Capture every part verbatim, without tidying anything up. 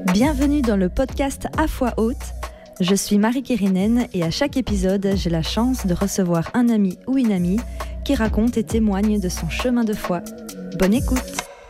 Bienvenue dans le podcast À Foi Haute. Je suis Marie Kérinen et à chaque épisode, j'ai la chance de recevoir un ami ou une amie qui raconte et témoigne de son chemin de foi. Bonne écoute!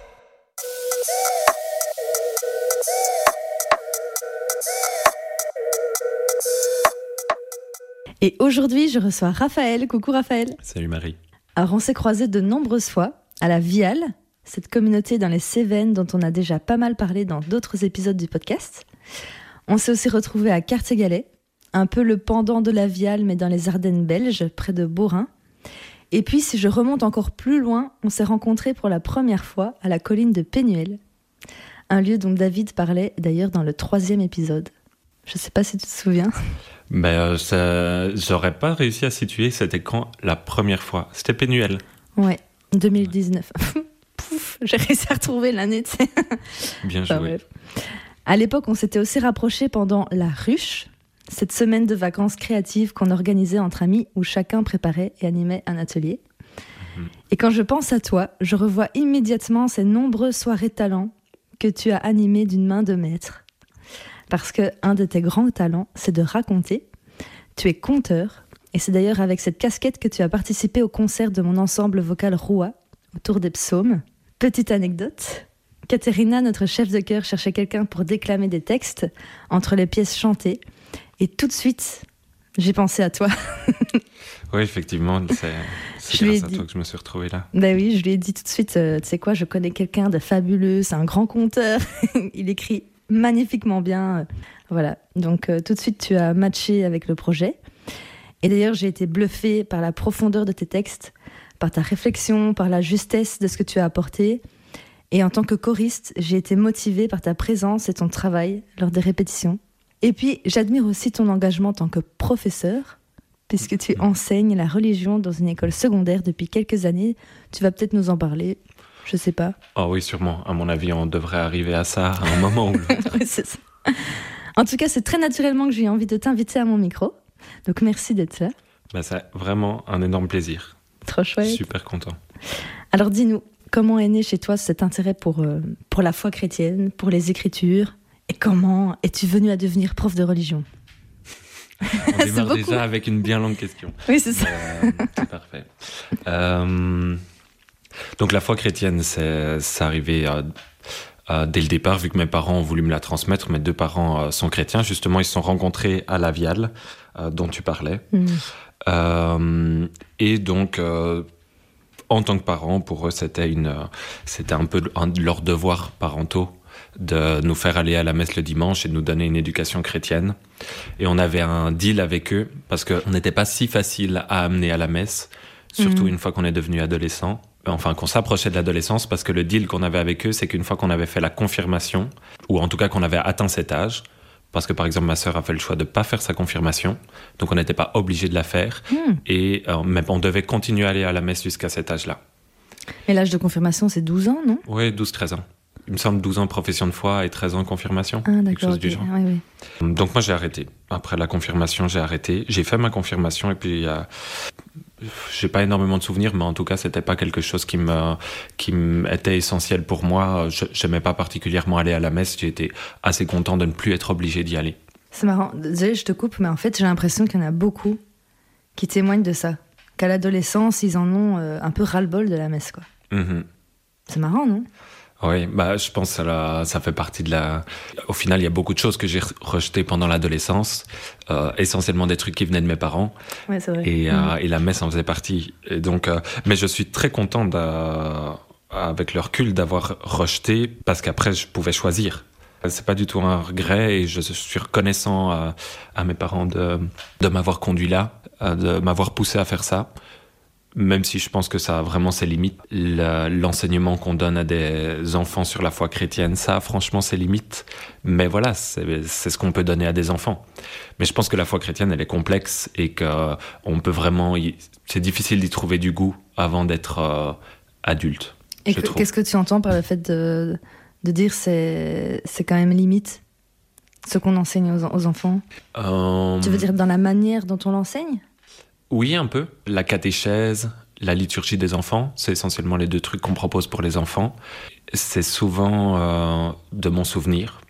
Et aujourd'hui, je reçois Raphaël. Coucou Raphaël. Salut Marie. Alors, on s'est croisés de nombreuses fois à la Viale, cette communauté dans les Cévennes dont on a déjà pas mal parlé dans d'autres épisodes du podcast. On s'est aussi retrouvés à Cartier-Galais, un peu le pendant de la Viale, mais dans les Ardennes belges, près de Beaurain. Et puis, si je remonte encore plus loin, on s'est rencontrés pour la première fois à la colline de Pénuel, un lieu dont David parlait d'ailleurs dans le troisième épisode. Je sais pas si tu te souviens. Ben, euh, ça, j'aurais pas réussi à situer c'était quand la première fois. C'était Pénuel. Ouais, deux mille dix-neuf. Pouf, j'ai réussi à retrouver l'année, tu sais. Bien joué. Enfin, à l'époque, on s'était aussi rapprochés pendant la ruche, cette semaine de vacances créatives qu'on organisait entre amis où chacun préparait et animait un atelier. Mmh. Et quand je pense à toi, je revois immédiatement ces nombreuses soirées talents que tu as animées d'une main de maître. Parce qu'un de tes grands talents, c'est de raconter. Tu es conteur, et c'est d'ailleurs avec cette casquette que tu as participé au concert de mon ensemble vocal Roua, autour des psaumes. Petite anecdote, Katerina, notre chef de chœur, cherchait quelqu'un pour déclamer des textes entre les pièces chantées, et tout de suite, j'ai pensé à toi. Oui, effectivement, c'est, c'est grâce à dit... toi que je me suis retrouvée là. Ben oui, je lui ai dit tout de suite, euh, tu sais quoi, je connais quelqu'un de fabuleux, c'est un grand conteur, il écrit magnifiquement bien. Voilà, donc euh, tout de suite tu as matché avec le projet. Et d'ailleurs j'ai été bluffée par la profondeur de tes textes, par ta réflexion, par la justesse de ce que tu as apporté. Et en tant que choriste, j'ai été motivée par ta présence et ton travail lors des répétitions. Et puis j'admire aussi ton engagement en tant que professeur, puisque tu enseignes la religion dans une école secondaire depuis quelques années. Tu vas peut-être nous en parler. Je sais pas. Oh oui, sûrement. À mon avis, on devrait arriver à ça à un moment ou l'autre. Oui, c'est ça. En tout cas, c'est très naturellement que j'ai eu envie de t'inviter à mon micro. Donc, merci d'être là. Bah, c'est vraiment un énorme plaisir. Trop chouette. Super content. Alors, dis-nous, comment est né chez toi cet intérêt pour, euh, pour la foi chrétienne, pour les Écritures, et comment es-tu venu à devenir prof de religion? On démarre déjà avec une bien longue question. Oui, c'est ça. Euh, c'est parfait. Euh... Donc la foi chrétienne, c'est, c'est arrivé euh, euh, dès le départ, vu que mes parents ont voulu me la transmettre. Mes deux parents euh, sont chrétiens. Justement, ils se sont rencontrés à la Viale, euh, dont tu parlais. Mmh. Euh, et donc, euh, en tant que parents, pour eux, c'était, une, c'était un peu un de leurs devoirs parentaux de nous faire aller à la messe le dimanche et de nous donner une éducation chrétienne. Et on avait un deal avec eux, parce qu'on n'était pas si facile à amener à la messe, surtout mmh. une fois qu'on est devenu adolescent. Enfin, qu'on s'approchait de l'adolescence, parce que le deal qu'on avait avec eux, c'est qu'une fois qu'on avait fait la confirmation, ou en tout cas qu'on avait atteint cet âge, parce que par exemple ma sœur a fait le choix de ne pas faire sa confirmation, donc on n'était pas obligé de la faire, mmh. et euh, mais on devait continuer à aller à la messe jusqu'à cet âge-là. Et l'âge de confirmation, c'est douze ans, non ? Oui, douze treize ans. Il me semble douze ans profession de foi et treize ans confirmation, ah, quelque chose okay. du genre. Oui, oui. Donc moi j'ai arrêté. Après la confirmation, j'ai arrêté. J'ai fait ma confirmation et puis... Euh, j'ai pas énormément de souvenirs, mais en tout cas, c'était pas quelque chose qui me, qui était essentiel pour moi. Je, j'aimais pas particulièrement aller à la messe. J'ai été assez content de ne plus être obligé d'y aller. C'est marrant. Désolée, je te coupe, mais en fait, j'ai l'impression qu'il y en a beaucoup qui témoignent de ça. Qu'à l'adolescence, ils en ont euh, un peu ras-le-bol de la messe, quoi. Mm-hmm. C'est marrant, non ? Oui, bah, je pense que ça, ça fait partie de la... Au final, il y a beaucoup de choses que j'ai rejetées pendant l'adolescence, euh, essentiellement des trucs qui venaient de mes parents. Ouais, c'est vrai. Et, mmh. euh, et la messe en faisait partie. Et donc, euh, mais je suis très content, de, avec le recul, d'avoir rejeté, parce qu'après, je pouvais choisir. C'est pas du tout un regret, et je suis reconnaissant à, à mes parents de, de m'avoir conduit là, de m'avoir poussé à faire ça. Même si je pense que ça a vraiment ses limites. Le, l'enseignement qu'on donne à des enfants sur la foi chrétienne, ça a franchement ses limites. Mais voilà, c'est, c'est ce qu'on peut donner à des enfants. Mais je pense que la foi chrétienne, elle est complexe et qu'on peut vraiment... Y, c'est difficile d'y trouver du goût avant d'être euh, adulte. Et que, qu'est-ce que tu entends par le fait de, de dire c'est, c'est quand même limite ce qu'on enseigne aux, aux enfants euh... Tu veux dire dans la manière dont on l'enseigne ? Oui, un peu. La catéchèse, la liturgie des enfants, c'est essentiellement les deux trucs qu'on propose pour les enfants. C'est souvent, euh, de mon souvenir,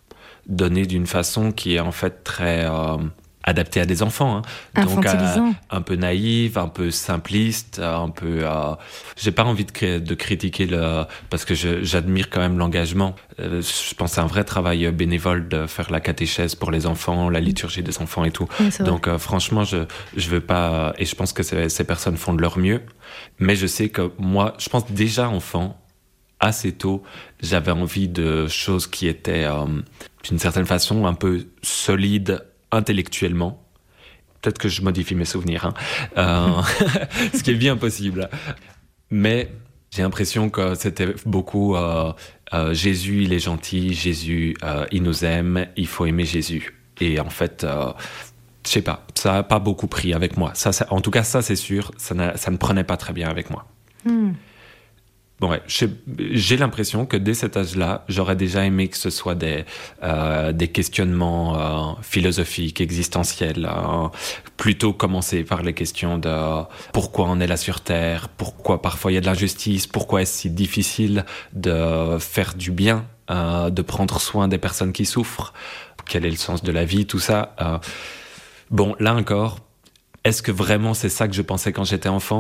donné d'une façon qui est en fait très euh, adaptée à des enfants. Hein. Donc euh, un peu naïve, un peu simpliste, un peu... Euh, j'ai pas envie de, de critiquer le... Parce que je, j'admire quand même l'engagement. Euh, je pense que c'est un vrai travail bénévole de faire la catéchèse pour les enfants, la liturgie des enfants et tout. Oui, Donc euh, franchement, je, je veux pas... Et je pense que ces, ces personnes font de leur mieux. Mais je sais que moi, je pense déjà enfant, assez tôt, j'avais envie de choses qui étaient, euh, d'une certaine façon, un peu solides intellectuellement. Peut-être que je modifie mes souvenirs, hein. euh, ce qui est bien possible. Mais j'ai l'impression que c'était beaucoup euh, euh, Jésus, il est gentil, Jésus, euh, il nous aime, il faut aimer Jésus. Et en fait, euh, je sais pas, ça n'a pas beaucoup pris avec moi. Ça, ça, en tout cas, ça c'est sûr, ça, n'a, ça ne prenait pas très bien avec moi. Mm. Bon, ouais, j'ai, j'ai l'impression que dès cet âge-là, j'aurais déjà aimé que ce soit des, euh, des questionnements euh, philosophiques, existentiels, euh, plutôt commencer par les questions de pourquoi on est là sur Terre, pourquoi parfois il y a de l'injustice, pourquoi est-ce si difficile de faire du bien, euh, de prendre soin des personnes qui souffrent, quel est le sens de la vie, tout ça. Euh, bon, là encore, est-ce que vraiment c'est ça que je pensais quand j'étais enfant ?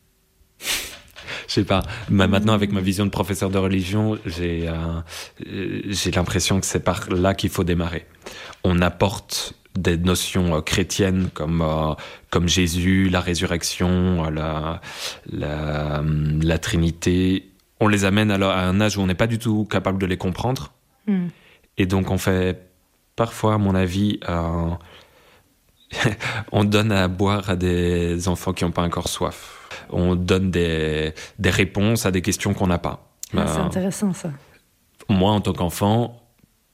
Je sais pas. Mais maintenant, avec ma vision de professeur de religion, j'ai, euh, j'ai l'impression que c'est par là qu'il faut démarrer. On apporte des notions euh, chrétiennes comme, euh, comme Jésus, la résurrection, la, la, la Trinité. On les amène alors à un âge où on n'est pas du tout capable de les comprendre. Mm. Et donc, on fait parfois, à mon avis, euh, on donne à boire à des enfants qui n'ont pas encore soif. On donne des, des réponses à des questions qu'on n'a pas. Ah, c'est euh, intéressant, ça. Moi, en tant qu'enfant,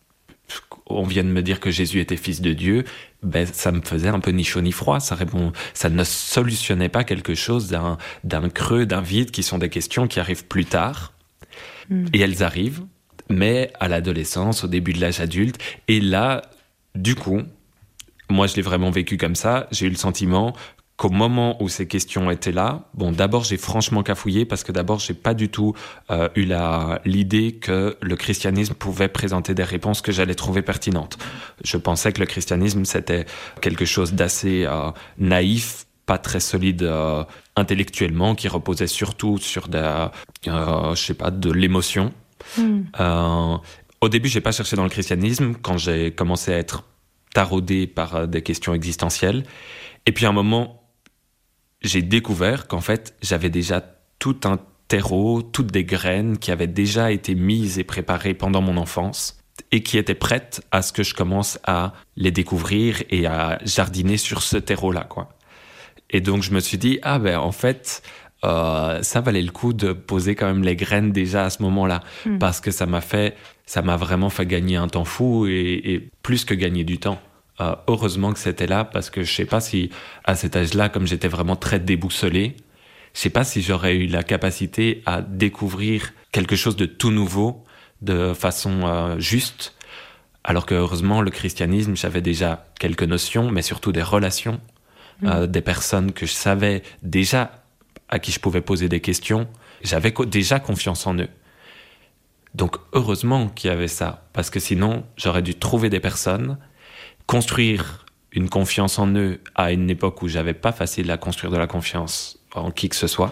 on vient de me dire que Jésus était fils de Dieu, ben, ça me faisait un peu ni chaud ni froid. Ça, répond, ça ne solutionnait pas quelque chose d'un, d'un creux, d'un vide, qui sont des questions qui arrivent plus tard. Mm. Et elles arrivent, mais à l'adolescence, au début de l'âge adulte. Et là, du coup, moi, je l'ai vraiment vécu comme ça. J'ai eu le sentiment qu'au moment où ces questions étaient là, bon, d'abord, j'ai franchement cafouillé parce que d'abord, j'ai pas du tout euh, eu la, l'idée que le christianisme pouvait présenter des réponses que j'allais trouver pertinentes. Je pensais que le christianisme, c'était quelque chose d'assez euh, naïf, pas très solide euh, intellectuellement, qui reposait surtout sur de, euh, je sais pas, de l'émotion. Mm. Euh, au début, j'ai pas cherché dans le christianisme quand j'ai commencé à être taraudé par des questions existentielles. Et puis à un moment, j'ai découvert qu'en fait, j'avais déjà tout un terreau, toutes des graines qui avaient déjà été mises et préparées pendant mon enfance et qui étaient prêtes à ce que je commence à les découvrir et à jardiner sur ce terreau-là, quoi. Et donc, je me suis dit, ah ben, en fait, euh, ça valait le coup de poser quand même les graines déjà à ce moment-là, mmh. parce que ça m'a fait, ça m'a vraiment fait gagner un temps fou et, et plus que gagner du temps. Euh, heureusement que c'était là, parce que je sais pas si à cet âge-là, comme j'étais vraiment très déboussolé, je sais pas si j'aurais eu la capacité à découvrir quelque chose de tout nouveau de façon euh, juste, alors que heureusement le christianisme, j'avais déjà quelques notions, mais surtout des relations, mmh. euh, des personnes que je savais déjà à qui je pouvais poser des questions, j'avais co- déjà confiance en eux. Donc heureusement qu'il y avait ça, parce que sinon j'aurais dû trouver des personnes, construire une confiance en eux à une époque où j'avais pas facile à construire de la confiance en qui que ce soit.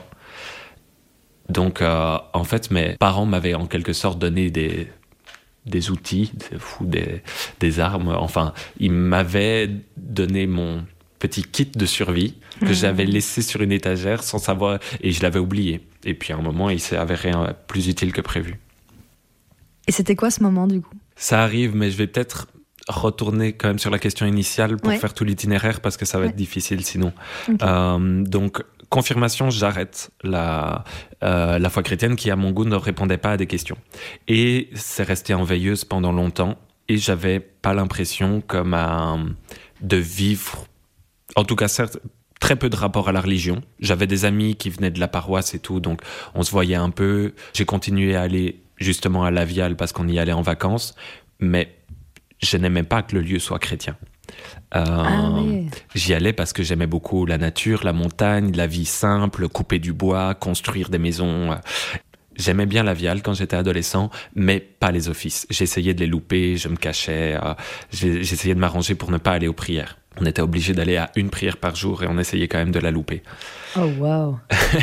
Donc, euh, en fait, mes parents m'avaient en quelque sorte donné des, des outils, des, des, des armes. Enfin, ils m'avaient donné mon petit kit de survie que mmh. j'avais laissé sur une étagère sans savoir, et je l'avais oublié. Et puis, à un moment, il s'est avéré plus utile que prévu. Et c'était quoi ce moment, du coup ? Ça arrive, mais je vais peut-être retourner quand même sur la question initiale pour ouais. faire tout l'itinéraire, parce que ça va ouais. être difficile sinon. Okay. Euh, donc, confirmation, j'arrête la, euh, la foi chrétienne qui, à mon goût, ne répondait pas à des questions. Et c'est resté en veilleuse pendant longtemps, et j'avais pas l'impression comme un, de vivre, en tout cas, certes, très peu de rapport à la religion. J'avais des amis qui venaient de la paroisse et tout, donc on se voyait un peu. J'ai continué à aller justement à La Viale parce qu'on y allait en vacances, mais je n'aimais pas que le lieu soit chrétien. Euh, ah oui. J'y allais parce que j'aimais beaucoup la nature, la montagne, la vie simple, couper du bois, construire des maisons. J'aimais bien la viale quand j'étais adolescent, mais pas les offices. J'essayais de les louper, je me cachais, euh, j'essayais de m'arranger pour ne pas aller aux prières. On était obligé d'aller à une prière par jour et on essayait quand même de la louper. Oh, wow.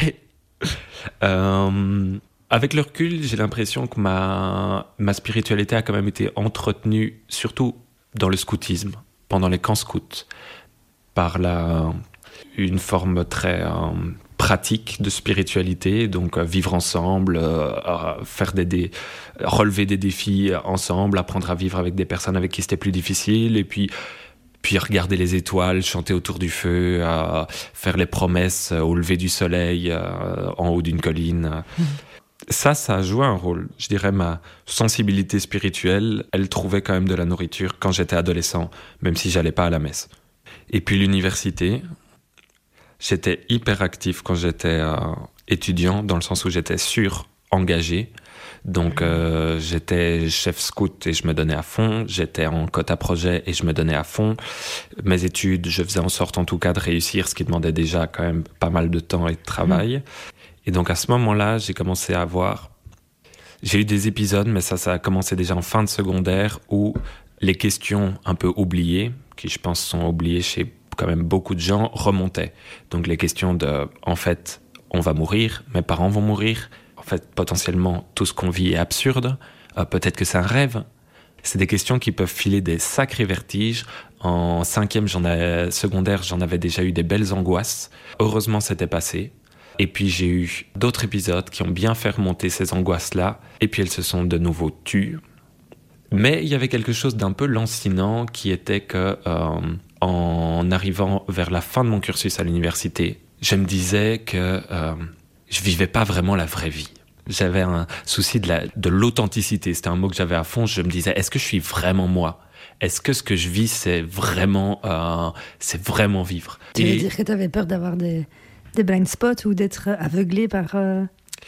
euh, avec le recul, j'ai l'impression que ma, ma spiritualité a quand même été entretenue, surtout dans le scoutisme, pendant les camps scouts, par la, une forme très... Euh, pratique de spiritualité, donc euh, vivre ensemble, euh, euh, faire des, des, relever des défis ensemble, apprendre à vivre avec des personnes avec qui c'était plus difficile, et puis, puis regarder les étoiles, chanter autour du feu, euh, faire les promesses au lever du soleil euh, en haut d'une colline. Mmh. Ça, ça a joué un rôle. Je dirais ma sensibilité spirituelle, elle trouvait quand même de la nourriture quand j'étais adolescent, même si j'allais pas à la messe. Et puis l'université... J'étais hyper actif quand j'étais euh, étudiant, dans le sens où j'étais sur-engagé. Donc, euh, j'étais chef scout et je me donnais à fond. J'étais en quota projet et je me donnais à fond. Mes études, je faisais en sorte en tout cas de réussir, ce qui demandait déjà quand même pas mal de temps et de travail. Mmh. Et donc, à ce moment-là, j'ai commencé à avoir... J'ai eu des épisodes, mais ça, ça a commencé déjà en fin de secondaire, où les questions un peu oubliées, qui je pense sont oubliées chez... quand même beaucoup de gens remontaient. Donc les questions de, en fait, on va mourir, mes parents vont mourir, en fait, potentiellement, tout ce qu'on vit est absurde, euh, peut-être que c'est un rêve. C'est des questions qui peuvent filer des sacrés vertiges. En cinquième j'en ai, secondaire, j'en avais déjà eu des belles angoisses. Heureusement, c'était passé. Et puis j'ai eu d'autres épisodes qui ont bien fait remonter ces angoisses-là, et puis elles se sont de nouveau tues. Mais il y avait quelque chose d'un peu lancinant qui était que... Euh, en arrivant vers la fin de mon cursus à l'université, je me disais que euh, je vivais pas vraiment la vraie vie. J'avais un souci de, la, de l'authenticité. C'était un mot que j'avais à fond. Je me disais, est-ce que je suis vraiment moi ? Est-ce que ce que je vis, c'est vraiment, euh, c'est vraiment vivre ? Tu veux dire que tu avais peur d'avoir des, des blind spots ou d'être aveuglé par... Euh,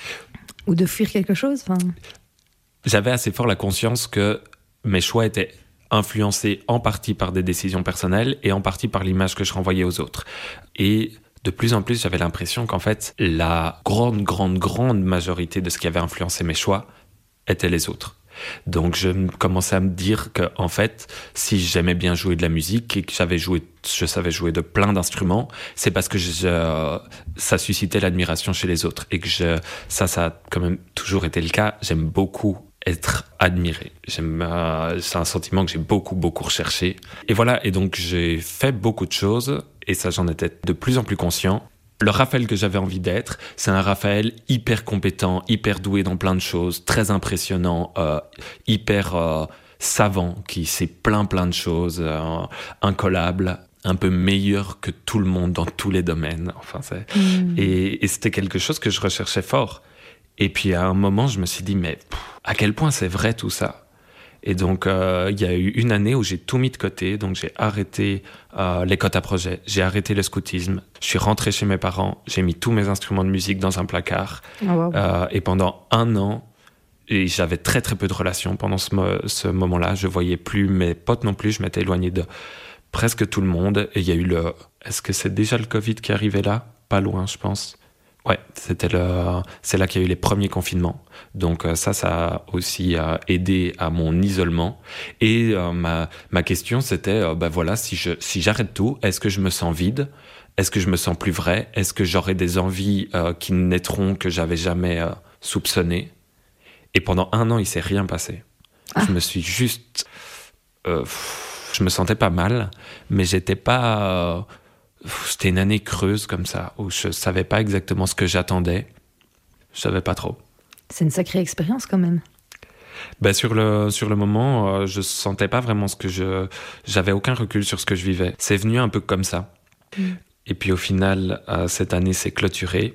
ou de fuir quelque chose enfin... J'avais assez fort la conscience que mes choix étaient influencé en partie par des décisions personnelles et en partie par l'image que je renvoyais aux autres. Et de plus en plus, j'avais l'impression qu'en fait, la grande, grande, grande majorité de ce qui avait influencé mes choix étaient les autres. Donc je commençais à me dire que, en fait, si j'aimais bien jouer de la musique et que j'avais joué, je savais jouer de plein d'instruments, c'est parce que je, ça suscitait l'admiration chez les autres. Et que je, ça, ça a quand même toujours été le cas. J'aime beaucoup être admiré. J'aime, euh, c'est un sentiment que j'ai beaucoup, beaucoup recherché. Et voilà, et donc j'ai fait beaucoup de choses, et ça, j'en étais de plus en plus conscient. Le Raphaël que j'avais envie d'être, c'est un Raphaël hyper compétent, hyper doué dans plein de choses, très impressionnant, euh, hyper euh, savant, qui sait plein, plein de choses, euh, incollable, un peu meilleur que tout le monde dans tous les domaines. Enfin, c'est... Mmh. Et, et c'était quelque chose que je recherchais fort. Et puis à un moment, je me suis dit, mais pff, à quel point c'est vrai tout ça ? Et donc, euh, il y a eu une année où j'ai tout mis de côté. Donc, j'ai arrêté euh, les quotas projets, j'ai arrêté le scoutisme. Je suis rentré chez mes parents, j'ai mis tous mes instruments de musique dans un placard. Oh, wow. euh, et pendant un an, et j'avais très très peu de relations pendant ce, mo- ce moment-là. Je voyais plus mes potes non plus. Je m'étais éloigné de presque tout le monde. Et il y a eu le... Est-ce que c'est déjà le Covid qui arrivait là ? Pas loin, je pense. Ouais, c'était le, c'est là qu'il y a eu les premiers confinements. Donc ça, ça a aussi euh, aidé à mon isolement. Et euh, ma, ma question, c'était, euh, bah voilà, si, je, si j'arrête tout, est-ce que je me sens vide ? Est-ce que je me sens plus vrai ? Est-ce que j'aurai des envies euh, qui naîtront que j'avais jamais euh, soupçonnées ? Et pendant un an, il s'est rien passé. Ah. Je me suis juste... Euh, je me sentais pas mal, mais j'étais pas... Euh, C'était une année creuse comme ça, où je savais pas exactement ce que j'attendais. Je savais pas trop. C'est une sacrée expérience quand même. Ben sur le, sur le moment, euh, je sentais pas vraiment ce que je... J'avais aucun recul sur ce que je vivais. C'est venu un peu comme ça. Mm. Et puis au final, euh, cette année s'est clôturée.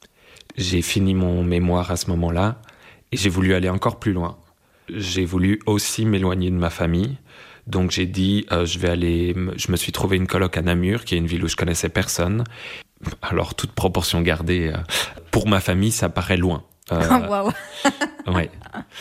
J'ai fini mon mémoire à ce moment-là. Et j'ai voulu aller encore plus loin. J'ai voulu aussi m'éloigner de ma famille. Donc j'ai dit, euh, je vais aller... Je me suis trouvé une coloc à Namur, qui est une ville où je connaissais personne. Alors, toute proportion gardée, euh, pour ma famille, ça paraît loin. Euh, oh, waouh. Ouais.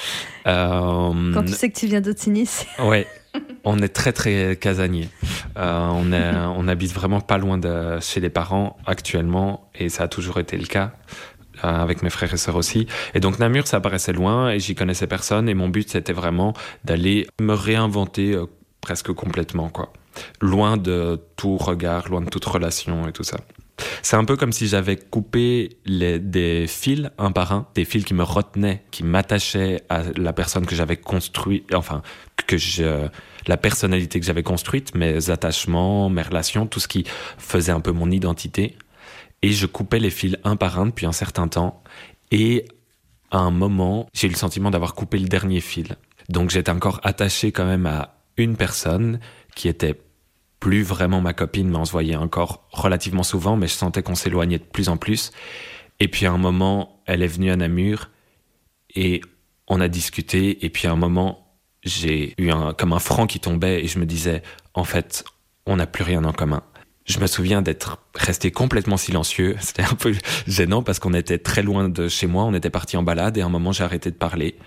Euh, Quand tu sais que tu viens d'Otigny. Ouais. On est très, très casanier. Euh, on, est, on habite vraiment pas loin de chez les parents actuellement, et ça a toujours été le cas. avec mes frères et sœurs aussi. Et donc Namur, ça paraissait loin et j'y connaissais personne. Et mon but, c'était vraiment d'aller me réinventer euh, presque complètement, quoi. Loin de tout regard, loin de toute relation et tout ça. C'est un peu comme si j'avais coupé les, des fils un par un, des fils qui me retenaient, qui m'attachaient à la personne que j'avais construite, enfin, que je, la personnalité que j'avais construite, mes attachements, mes relations, tout ce qui faisait un peu mon identité. Et je coupais les fils un par un depuis un certain temps. Et à un moment, j'ai eu le sentiment d'avoir coupé le dernier fil. Donc j'étais encore attaché quand même à une personne qui était plus vraiment ma copine, mais on se voyait encore relativement souvent, mais je sentais qu'on s'éloignait de plus en plus. Et puis à un moment, elle est venue à Namur et on a discuté. Et puis à un moment, j'ai eu un, comme un franc qui tombait et je me disais, en fait, on n'a plus rien en commun. Je me souviens d'être resté complètement silencieux. C'était un peu gênant parce qu'on était très loin de chez moi. On était parti en balade et à un moment, j'ai arrêté de parler.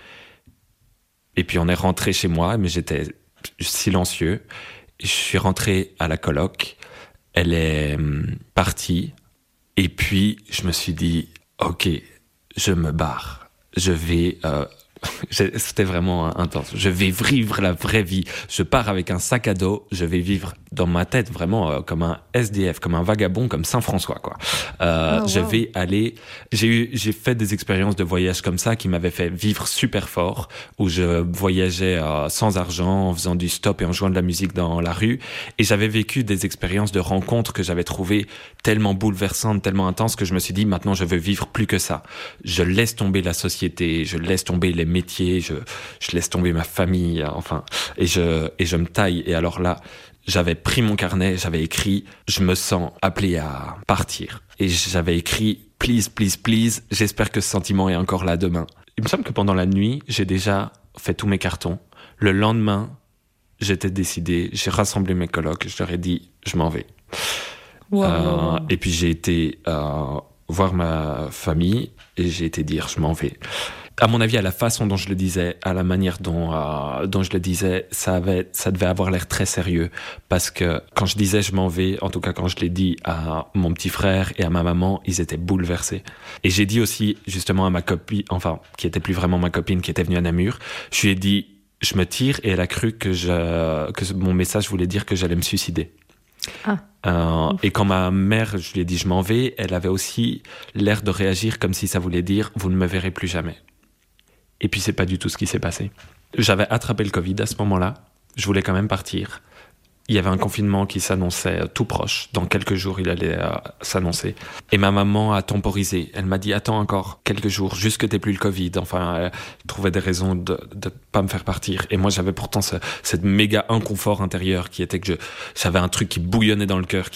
Et puis on est rentré chez moi, mais j'étais silencieux. Je suis rentré à la coloc, elle est partie, et puis je me suis dit, ok, je me barre, je vais... Euh, c'était vraiment intense. Je vais vivre la vraie vie. Je pars avec un sac à dos. Je vais vivre dans ma tête vraiment euh, comme un S D F, comme un vagabond, comme Saint François, quoi. Euh, oh, wow. Je vais aller. J'ai eu, j'ai fait des expériences de voyage comme ça qui m'avaient fait vivre super fort, où je voyageais euh, sans argent, en faisant du stop et en jouant de la musique dans la rue. Et j'avais vécu des expériences de rencontres que j'avais trouvées tellement bouleversantes, tellement intenses que je me suis dit maintenant je veux vivre plus que ça. Je laisse tomber la société, je laisse tomber les métier, je, je laisse tomber ma famille, enfin, et je, et je me taille. Et alors là, j'avais pris mon carnet, j'avais écrit, je me sens appelé à partir. Et j'avais écrit, please, please, please, j'espère que ce sentiment est encore là demain. Il me semble que pendant la nuit, j'ai déjà fait tous mes cartons. Le lendemain, j'étais décidé, j'ai rassemblé mes colocs, je leur ai dit, je m'en vais. Wow. Euh, et puis j'ai été euh, voir ma famille et j'ai été dire, je m'en vais. À mon avis, à la façon dont je le disais, à la manière dont, euh, dont je le disais, ça, avait, ça devait avoir l'air très sérieux. Parce que quand je disais je m'en vais, en tout cas quand je l'ai dit à mon petit frère et à ma maman, ils étaient bouleversés. Et j'ai dit aussi justement à ma copine, enfin, qui était plus vraiment ma copine, qui était venue à Namur, je lui ai dit je me tire et elle a cru que, je, que mon message voulait dire que j'allais me suicider. Ah. Euh, et quand ma mère, je lui ai dit je m'en vais, elle avait aussi l'air de réagir comme si ça voulait dire vous ne me verrez plus jamais. Et puis, c'est pas du tout ce qui s'est passé. J'avais attrapé le Covid à ce moment-là. Je voulais quand même partir. Il y avait un confinement qui s'annonçait tout proche. Dans quelques jours, il allait euh, s'annoncer. Et ma maman a temporisé. Elle m'a dit, attends encore quelques jours, juste que t'aies plus le Covid. Enfin, elle trouvait des raisons de ne pas me faire partir. Et moi, j'avais pourtant ce, cette méga inconfort intérieur qui était que je, j'avais un truc qui bouillonnait dans le cœur,